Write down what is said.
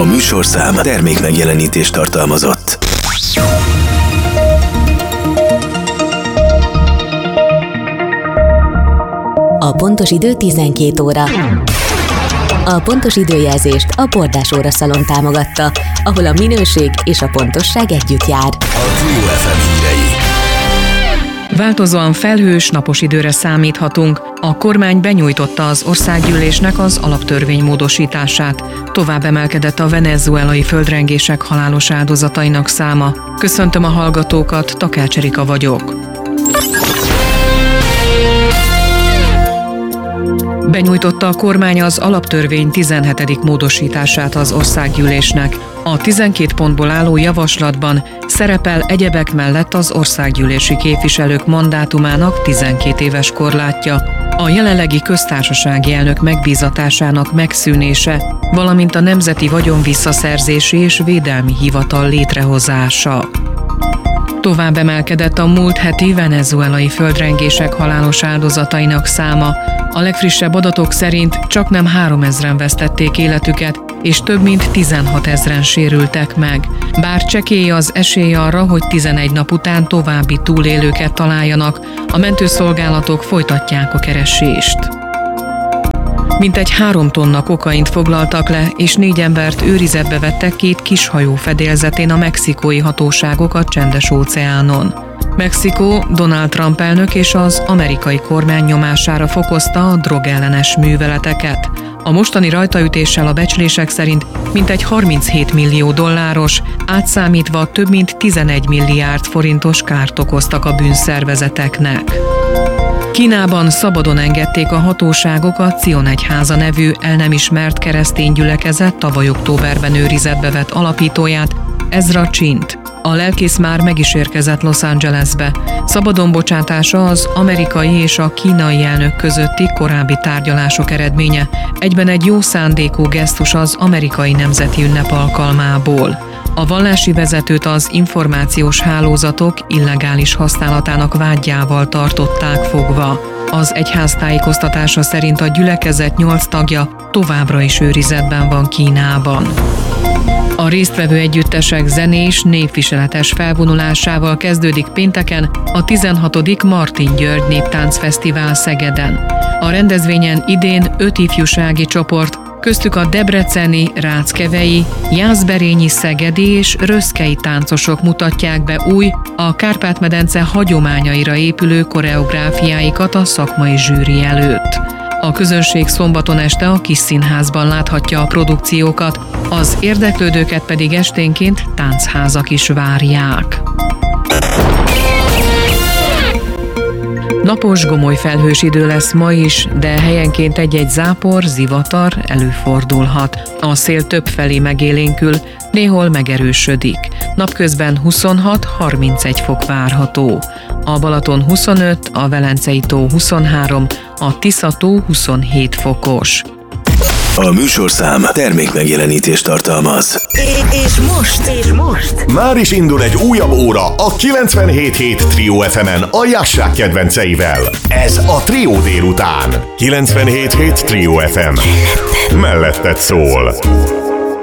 műsorszám termékmegjelenítést tartalmazott. A pontos idő 12 óra. A pontos időjelzést a Bordás óraszalon támogatta, ahol a minőség és a pontosság együtt jár. A Trio FM hírei. Változóan felhős, napos időre számíthatunk. A kormány benyújtotta az országgyűlésnek az alaptörvény módosítását. Tovább emelkedett a venezuelai földrengések halálos áldozatainak száma. Köszöntöm a hallgatókat, Takács Erika vagyok. Benyújtotta a kormány az alaptörvény 17. módosítását az országgyűlésnek. A 12 pontból álló javaslatban szerepel egyebek mellett az országgyűlési képviselők mandátumának 12 éves korlátja, a jelenlegi köztársasági elnök megbízatásának megszűnése, valamint a Nemzeti Vagyonvisszaszerzési és Védelmi Hivatal létrehozása. Tovább emelkedett a múlt heti venezuelai földrengések halálos áldozatainak száma. A legfrissebb adatok szerint csaknem 3000-en vesztették életüket, és több mint 16 000-en sérültek meg. Bár csekély az esély arra, hogy 11 nap után további túlélőket találjanak, a mentőszolgálatok folytatják a keresést. Mintegy 3 tonna kokaint foglaltak le, és 4 embert őrizetbe vettek 2 kishajó fedélzetén a mexikói hatóságok a Csendes-óceánon. Mexikó Donald Trump elnök és az amerikai kormány nyomására fokozta a drogellenes műveleteket. A mostani rajtaütéssel a becslések szerint mintegy 37 millió dolláros, átszámítva több mint 11 milliárd forintos kárt okoztak a bűnszervezeteknek. Kínában szabadon engedték a hatóságok a Cion Egyháza nevű el nem ismert keresztény gyülekezet tavaly októberben őrizetbe vett alapítóját, Ezra Chint. A lelkész már meg is érkezett Los Angelesbe. Szabadon bocsátása az amerikai és a kínai elnök közötti korábbi tárgyalások eredménye, egyben egy jó szándékú gesztus az amerikai nemzeti ünnep alkalmából. A vallási vezetőt az információs hálózatok illegális használatának vádjával tartották fogva. Az egyház tájékoztatása szerint a gyülekezet 8 tagja továbbra is őrizetben van Kínában. A résztvevő együttesek zenés, népviseletes felvonulásával kezdődik pénteken a 16. Martin György Néptáncfesztivál Szegeden. A rendezvényen idén 5 ifjúsági csoport, köztük a debreceni, ráckevei, jászberényi, szegedi és röszkei táncosok mutatják be új, a Kárpát-medence hagyományaira épülő koreográfiáikat a szakmai zsűri előtt. A közönség szombaton este a Kis Színházban láthatja a produkciókat, az érdeklődőket pedig esténként táncházak is várják. Napos, gomoly felhős idő lesz ma is, de helyenként egy-egy zápor, zivatar előfordulhat. A szél többfelé megélénkül, néhol megerősödik. Napközben 26-31 fok várható. A Balaton 25, a Velencei tó 23, a Tisza-tó 27 fokos. A műsorszám termékmegjelenítést tartalmaz. És most? Már is indul egy újabb óra a 97.7 Trio FM-en a Jassák kedvenceivel. Ez a Trio délután. 97.7 Trio FM. Melletted szól.